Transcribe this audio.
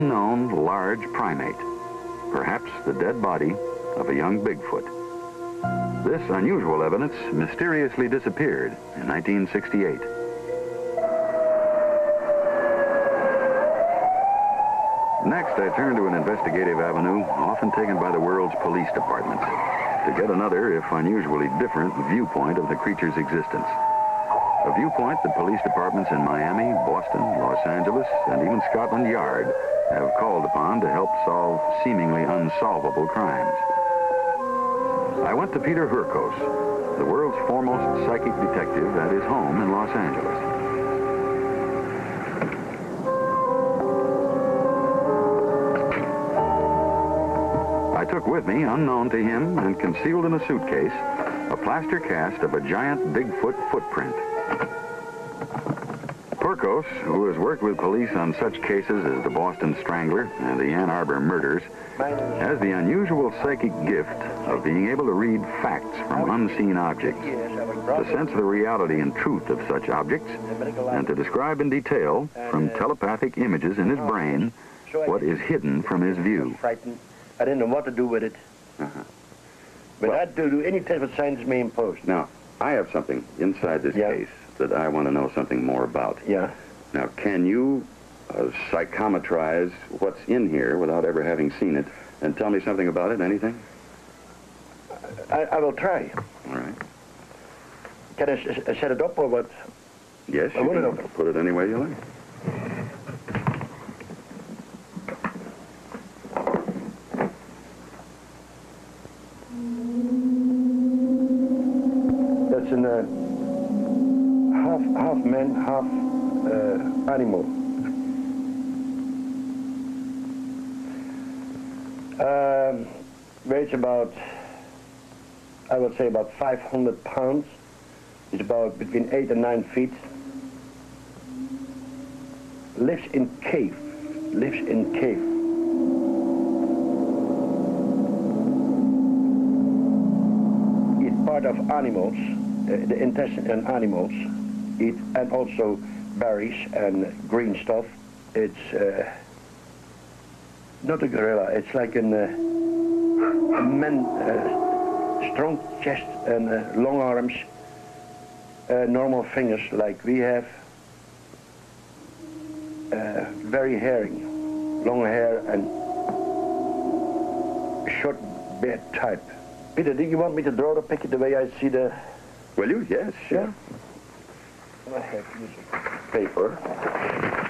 Known large primate, perhaps the dead body of a young Bigfoot. This unusual evidence mysteriously disappeared in 1968. Next, I turned to an investigative avenue often taken by the world's police departments to get another, if unusually different, viewpoint of the creature's existence. A viewpoint that police departments in Miami, Boston, Los Angeles, and even Scotland Yard have called upon to help solve seemingly unsolvable crimes. I went to Peter Hurkos, the world's foremost psychic detective, at his home in Los Angeles. I took with me, unknown to him and concealed in a suitcase, a plaster cast of a giant Bigfoot footprint. Hurkos, who has worked with police on such cases as the Boston Strangler and the Ann Arbor murders, has the unusual psychic gift of being able to read facts from unseen objects, to sense the reality and truth of such objects, and to describe in detail, from telepathic images in his brain, what is hidden from his view. I didn't know what to do with it. But well, I had to do any type of science may impose. Now, I have something inside this case that I want to know something more about. Yeah. Now, can you psychometrize what's in here without ever having seen it and tell me something about it, anything? I will try. All right. Can I set it up or what? Yes, you can put it any way you like. That's an half man, half animal. Weighs about, I would say about 500 pounds. It's about between 8 and 9 feet. Lives in cave. Eat part of animals, the intestine and animals. Eat and also berries and green stuff. It's not a gorilla. It's like a man, strong chest and long arms, normal fingers like we have. Very hairy, long hair and short beard type. Peter, do you want me to draw the picture the way I see the... Will you? Yes, sure. Yeah? I have to use paper.